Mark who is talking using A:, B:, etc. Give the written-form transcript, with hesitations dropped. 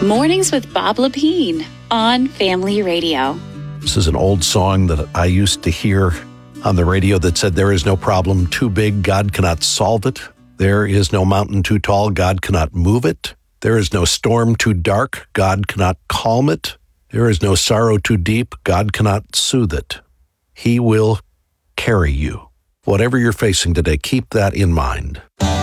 A: Mornings with Bob Lepine on Family Radio.
B: This is an old song that I used to hear on the radio that said, "There is no problem too big, God cannot solve it. There is no mountain too tall, God cannot move it. There is no storm too dark, God cannot calm it. There is no sorrow too deep, God cannot soothe it. He will carry you." Whatever you're facing today, keep that in mind.